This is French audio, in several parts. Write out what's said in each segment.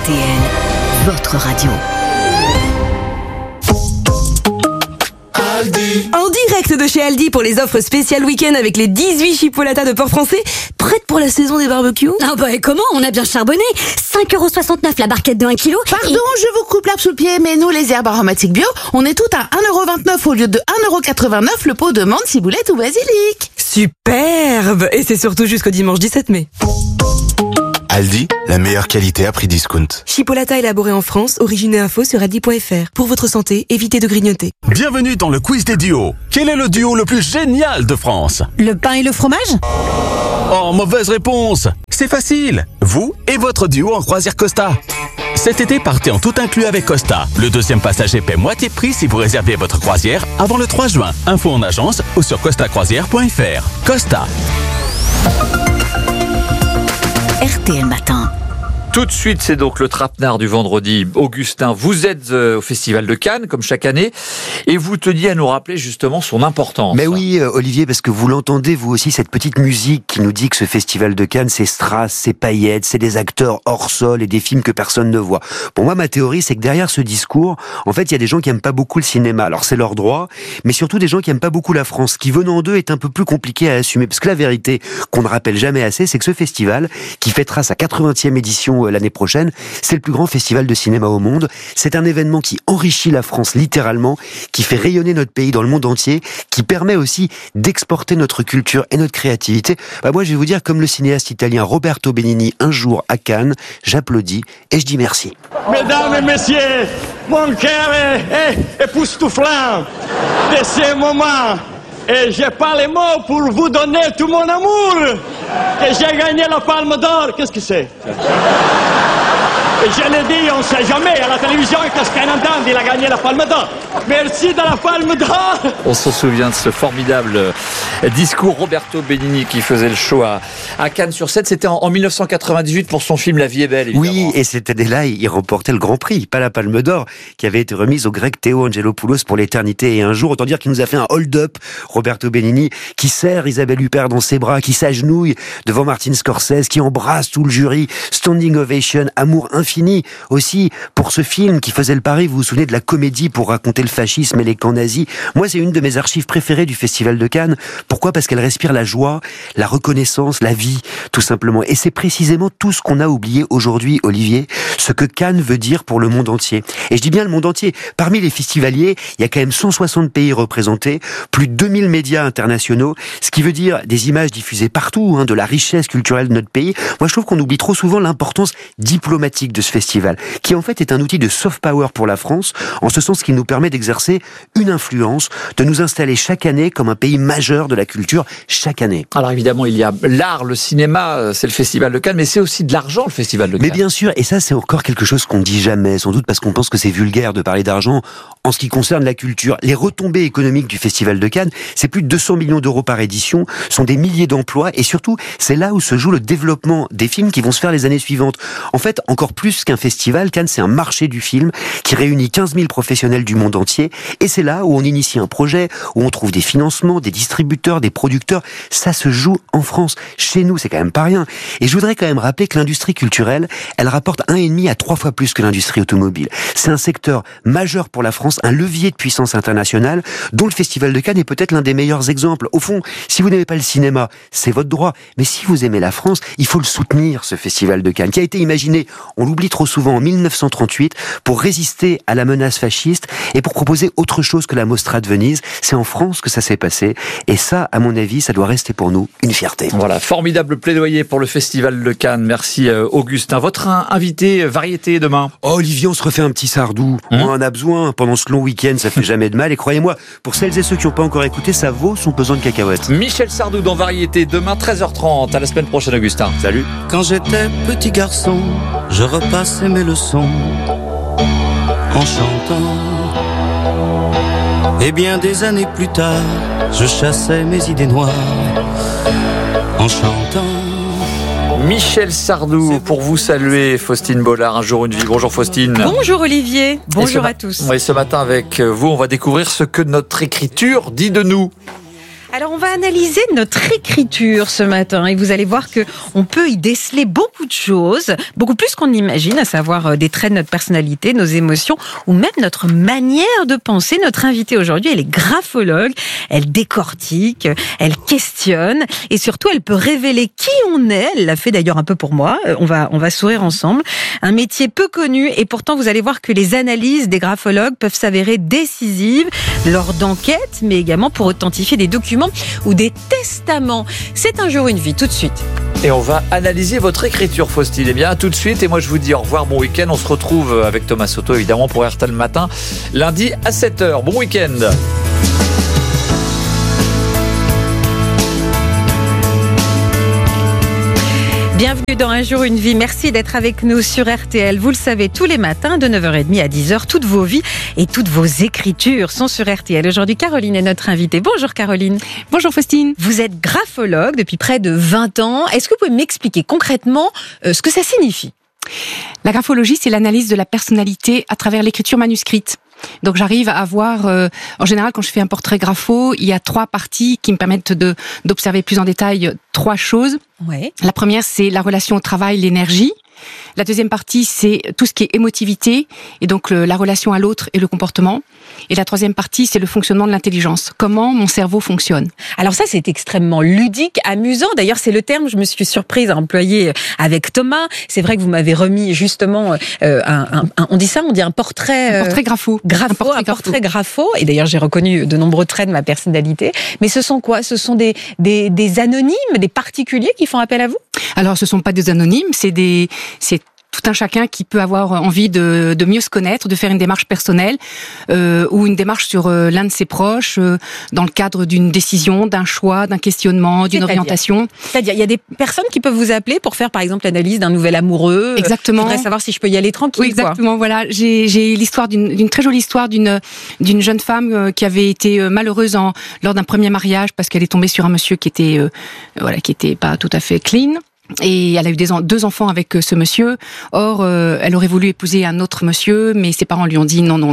RTL, votre radio. En direct de chez Aldi pour les offres spéciales week-end avec les 18 chipolatas de porc français, prêtes pour la saison des barbecues. Ah bah et comment? On a bien charbonné. 5,69€ la barquette de 1 kg. Pardon, je vous coupe l'herbe sous le pied, mais nous, les herbes aromatiques bio, on est toutes à 1,29€ au lieu de 1,89€ le pot de menthe, ciboulette ou basilic. Superbe. Et c'est surtout jusqu'au dimanche 17 mai. Aldi, la meilleure qualité à prix discount. Chipolata élaboré en France, origine et info sur aldi.fr. Pour votre santé, évitez de grignoter. Bienvenue dans le quiz des duos. Quel est le duo le plus génial de France? Le pain et le fromage? Oh, mauvaise réponse. C'est facile. Vous et votre duo en croisière Costa. Cet été, partez en tout inclus avec Costa. Le deuxième passager paie moitié prix si vous réservez votre croisière avant le 3 juin. Info en agence ou sur costacroisière.fr. Costa. RTL Matin. Tout de suite, c'est donc le trapenard du vendredi. Augustin, vous êtes au Festival de Cannes, comme chaque année, et vous teniez à nous rappeler justement son importance. Mais oui, Olivier, parce que vous l'entendez, vous aussi, cette petite musique qui nous dit que ce Festival de Cannes, c'est strass, c'est paillettes, c'est des acteurs hors sol et des films que personne ne voit. Pour moi, ma théorie, c'est que derrière ce discours, en fait, il y a des gens qui aiment pas beaucoup le cinéma. Alors, c'est leur droit, mais surtout des gens qui aiment pas beaucoup la France, qui, venant d'eux, est un peu plus compliqué à assumer. Parce que la vérité, qu'on ne rappelle jamais assez, c'est que ce festival, qui fêtera sa 80e édition l'année prochaine, c'est le plus grand festival de cinéma au monde. C'est un événement qui enrichit la France littéralement, qui fait rayonner notre pays dans le monde entier, qui permet aussi d'exporter notre culture et notre créativité. Moi, je vais vous dire, comme le cinéaste italien Roberto Benigni un jour à Cannes, j'applaudis et je dis merci. Mesdames et messieurs, mon cœur est époustouflant de ces moments. Et j'ai pas les mots pour vous donner tout mon amour. Que j'ai gagné la Palme d'Or. Qu'est-ce que c'est? Et je l'ai dit, on ne sait jamais à la télévision qu'est-ce qu'on entend, il a gagné la Palme d'Or. Merci de la Palme d'Or. On s'en souvient de ce formidable discours Roberto Benigni qui faisait le show à Cannes-sur-Seine. C'était en 1998 pour son film La vie est belle, évidemment. Oui, et cette année-là, il remportait le Grand Prix, pas la Palme d'Or, qui avait été remise au grec Théo Angelopoulos pour l'éternité et un jour. Autant dire qu'il nous a fait un hold-up, Roberto Benigni, qui serre Isabelle Huppert dans ses bras, qui s'agenouille devant Martin Scorsese, qui embrasse tout le jury, standing ovation, amour infini aussi pour ce film qui faisait le pari, vous vous souvenez, de la comédie pour raconter le fascisme et les camps nazis. Moi, c'est une de mes archives préférées du Festival de Cannes. Pourquoi? Parce qu'elle respire la joie, la reconnaissance, la vie, tout simplement. Et c'est précisément tout ce qu'on a oublié aujourd'hui, Olivier, ce que Cannes veut dire pour le monde entier. Et je dis bien le monde entier. Parmi les festivaliers, il y a quand même 160 pays représentés, plus de 2000 médias internationaux, ce qui veut dire des images diffusées partout, de la richesse culturelle de notre pays. Moi, je trouve qu'on oublie trop souvent l'importance diplomatique de ce festival, qui en fait est un outil de soft power pour la France, en ce sens qu'il nous permet d'exercer une influence, de nous installer chaque année comme un pays majeur de la culture, chaque année. Alors évidemment, il y a l'art, le cinéma, c'est le Festival de Cannes, mais c'est aussi de l'argent, le Festival de Cannes. Mais bien sûr, et ça c'est encore quelque chose qu'on dit jamais, sans doute parce qu'on pense que c'est vulgaire de parler d'argent. En ce qui concerne la culture, les retombées économiques du Festival de Cannes, c'est plus de 200 millions d'euros par édition, sont des milliers d'emplois, et surtout, c'est là où se joue le développement des films qui vont se faire les années suivantes. En fait, encore plus qu'un festival, Cannes, c'est un marché du film qui réunit 15 000 professionnels du monde entier, et c'est là où on initie un projet, où on trouve des financements, des distributeurs, des producteurs. Ça se joue en France. Chez nous, c'est quand même pas rien. Et je voudrais quand même rappeler que l'industrie culturelle, elle rapporte 1,5 à 3 fois plus que l'industrie automobile. C'est un secteur majeur pour la France, un levier de puissance internationale, dont le Festival de Cannes est peut-être l'un des meilleurs exemples. Au fond, si vous n'aimez pas le cinéma, c'est votre droit. Mais si vous aimez la France, il faut le soutenir, ce Festival de Cannes, qui a été imaginé, on l'oublie trop souvent, en 1938, pour résister à la menace fasciste et pour proposer autre chose que la Mostra de Venise. C'est en France que ça s'est passé. Et ça, à mon avis, ça doit rester pour nous une fierté. Voilà, formidable plaidoyer pour le Festival de Cannes. Merci Augustin. Votre invité variété demain? Olivier, on se refait un petit Sardou. On en a besoin. Pendant ce long week-end, ça fait jamais de mal. Et croyez-moi, pour celles et ceux qui n'ont pas encore écouté, ça vaut son pesant de cacahuètes. Michel Sardou dans Variété, demain 13h30. À la semaine prochaine, Augustin. Salut. Quand j'étais petit garçon, je repassais mes leçons en chantant. Et bien des années plus tard, je chassais mes idées noires en chantant. Michel Sardou, pour vous saluer, Faustine Bollard, Un jour une vie. Bonjour Faustine. Bonjour Olivier, bonjour à tous. Oui, ce matin avec vous, on va découvrir ce que notre écriture dit de nous. Alors on va analyser notre écriture ce matin et vous allez voir que on peut y déceler beaucoup de choses, beaucoup plus qu'on imagine, à savoir des traits de notre personnalité, nos émotions ou même notre manière de penser. Notre invitée aujourd'hui, elle est graphologue, elle décortique, elle questionne et surtout elle peut révéler qui on est. Elle l'a fait d'ailleurs un peu pour moi. On va sourire ensemble. Un métier peu connu et pourtant vous allez voir que les analyses des graphologues peuvent s'avérer décisives lors d'enquêtes, mais également pour authentifier des documents ou des testaments. C'est un jour une vie, tout de suite. Et on va analyser votre écriture, Faustine. Eh bien, tout de suite. Et moi, je vous dis au revoir, bon week-end. On se retrouve avec Thomas Soto, évidemment, pour RTL Matin, lundi à 7h. Bon week-end. Bienvenue dans Un jour, une vie. Merci d'être avec nous sur RTL. Vous le savez, tous les matins de 9h30 à 10h, toutes vos vies et toutes vos écritures sont sur RTL. Aujourd'hui, Caroline est notre invitée. Bonjour Caroline. Bonjour Faustine. Vous êtes graphologue depuis près de 20 ans. Est-ce que vous pouvez m'expliquer concrètement ce que ça signifie ? La graphologie, c'est l'analyse de la personnalité à travers l'écriture manuscrite. Donc j'arrive à voir, en général quand je fais un portrait grapho, il y a 3 parties qui me permettent d'observer plus en détail 3 choses. Ouais. La première, c'est la relation au travail, l'énergie. La deuxième partie, c'est tout ce qui est émotivité, et donc la relation à l'autre et le comportement. Et la troisième partie, c'est le fonctionnement de l'intelligence. Comment mon cerveau fonctionne. Alors ça, c'est extrêmement ludique, amusant. D'ailleurs, c'est le terme, je me suis surprise à employer avec Thomas. C'est vrai que vous m'avez remis justement on dit un portrait... Un portrait grapho. Un portrait grapho. Et d'ailleurs, j'ai reconnu de nombreux traits de ma personnalité. Mais ce sont quoi ? Ce sont des anonymes, des particuliers qui font appel à vous ? Alors, ce sont pas des anonymes, c'est tout un chacun qui peut avoir envie de mieux se connaître, de faire une démarche personnelle ou une démarche sur l'un de ses proches dans le cadre d'une décision, d'un choix, d'un questionnement, d'une orientation. C'est-à-dire, il y a des personnes qui peuvent vous appeler pour faire, par exemple, l'analyse d'un nouvel amoureux. Exactement. Je voudrais savoir si je peux y aller tranquille. Oui, exactement. Quoi. Voilà, j'ai l'histoire d'une très jolie histoire d'une jeune femme qui avait été malheureuse lors d'un premier mariage parce qu'elle est tombée sur un monsieur qui était pas tout à fait clean. Et elle a eu 2 enfants avec ce monsieur. Or, elle aurait voulu épouser un autre monsieur, mais ses parents lui ont dit non.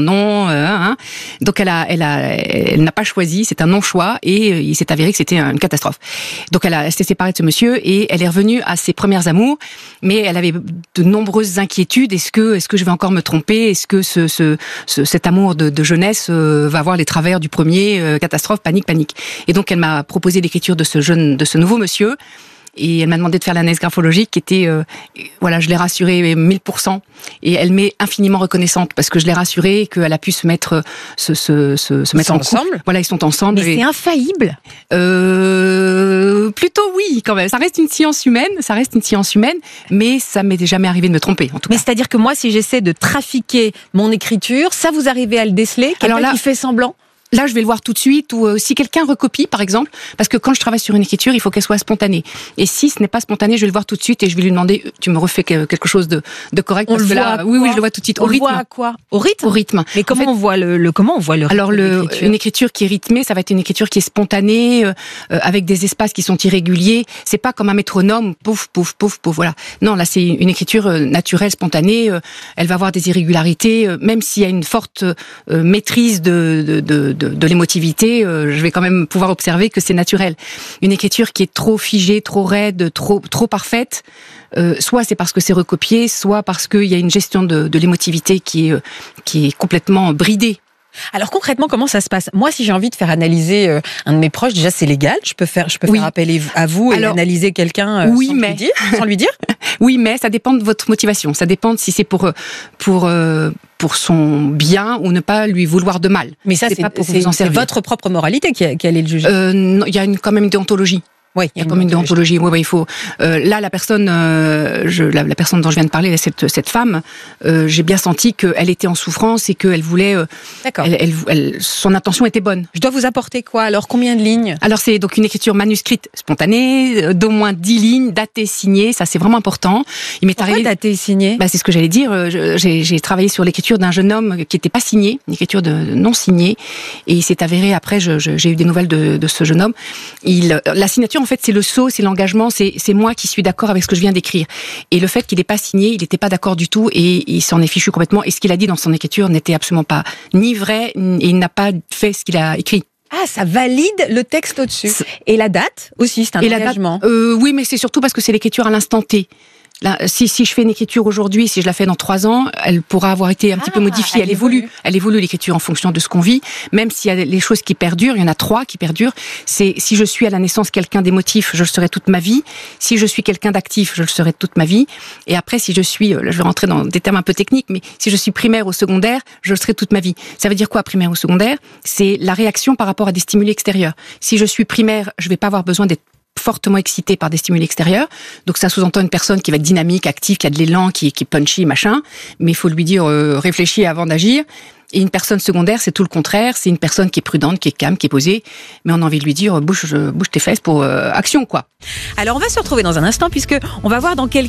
Donc, elle n'a pas choisi. C'est un non-choix, et il s'est avéré que c'était une catastrophe. Donc, elle s'est séparée de ce monsieur et elle est revenue à ses premières amours. Mais elle avait de nombreuses inquiétudes. Est-ce que je vais encore me tromper ? Est-ce que cet amour de jeunesse va avoir les travers du premier ? Catastrophe, panique. Et donc, elle m'a proposé l'écriture de ce nouveau monsieur. Et elle m'a demandé de faire l'analyse graphologique qui était, je l'ai rassurée 1000%. Et elle m'est infiniment reconnaissante parce que je l'ai rassurée, qu'elle a pu se mettre, se mettre ensemble. Voilà, ils sont ensemble. Mais c'est infaillible. Plutôt oui, quand même. Ça reste une science humaine, mais ça m'est jamais arrivé de me tromper, en tout cas. Mais c'est-à-dire que moi, si j'essaie de trafiquer mon écriture, ça vous arrivez à le déceler? Quelqu'un qui fait semblant? Là, je vais le voir tout de suite, ou si quelqu'un recopie, par exemple, parce que quand je travaille sur une écriture, il faut qu'elle soit spontanée. Et si ce n'est pas spontané, je vais le voir tout de suite et je vais lui demander, tu me refais quelque chose de correct. On le voit là, oui, je le vois tout de suite. On le voit à quoi? Au rythme? Au rythme. Mais comment on voit le rythme? Alors, une écriture qui est rythmée, ça va être une écriture qui est spontanée, avec des espaces qui sont irréguliers. C'est pas comme un métronome, pouf, pouf, pouf, pouf, voilà. Non, là, c'est une écriture naturelle, spontanée. Elle va avoir des irrégularités, même s'il y a une forte maîtrise de l'émotivité, je vais quand même pouvoir observer que c'est naturel. Une écriture qui est trop figée, trop raide, trop parfaite, soit c'est parce que c'est recopié, soit parce qu'il y a une gestion de l'émotivité qui est complètement bridée. Alors concrètement, comment ça se passe? Moi, si j'ai envie de faire analyser un de mes proches, déjà c'est légal. Je peux faire appel à vous et analyser quelqu'un sans lui dire. Oui, mais ça dépend de votre motivation. Ça dépend si c'est pour son bien ou ne pas lui vouloir de mal. Mais ça, c'est votre propre moralité qui allait le juger. Non, il y a quand même une déontologie. Oui, il y a comme une déontologie. Oui, il faut. Là, la personne dont je viens de parler, cette femme, j'ai bien senti qu'elle était en souffrance et qu'elle voulait. D'accord. Son intention était bonne. Je dois vous apporter quoi? Alors, combien de lignes? Alors, c'est donc une écriture manuscrite spontanée, d'au moins 10 lignes, datée, signée. Ça, c'est vraiment important. Il m'est arrivé. Datée et signée? C'est ce que j'allais dire. J'ai travaillé sur l'écriture d'un jeune homme qui n'était pas signé, une écriture non signée, et il s'est avéré après. J'ai eu des nouvelles de ce jeune homme. La signature, en fait, c'est le sceau, c'est l'engagement, c'est moi qui suis d'accord avec ce que je viens d'écrire. Et le fait qu'il n'ait pas signé, il n'était pas d'accord du tout et il s'en est fichu complètement. Et ce qu'il a dit dans son écriture n'était absolument pas ni vrai et il n'a pas fait ce qu'il a écrit. Ah, ça valide le texte au-dessus. Et la date aussi, c'est un engagement. Oui, mais c'est surtout parce que c'est l'écriture à l'instant T. Là, si je fais une écriture aujourd'hui, si je la fais dans 3 ans, elle pourra avoir été un petit peu modifiée. Elle évolue l'écriture en fonction de ce qu'on vit. Même s'il y a les choses qui perdurent, il y en a 3 qui perdurent. C'est si je suis à la naissance quelqu'un d'émotif, je le serai toute ma vie. Si je suis quelqu'un d'actif, je le serai toute ma vie. Et après, si je suis, là, je vais rentrer dans des termes un peu techniques, mais si je suis primaire ou secondaire, je le serai toute ma vie. Ça veut dire quoi, primaire ou secondaire? C'est la réaction par rapport à des stimuli extérieurs. Si je suis primaire, je vais pas avoir besoin d'être fortement excité par des stimuli extérieurs. Donc ça sous-entend une personne qui va être dynamique, active, qui a de l'élan, qui est punchy, machin. Mais il faut lui dire réfléchis avant d'agir. Et une personne secondaire, c'est tout le contraire. C'est une personne qui est prudente, qui est calme, qui est posée. Mais on a envie de lui dire bouge tes fesses pour action, quoi. Alors on va se retrouver dans un instant puisque on va voir dans quel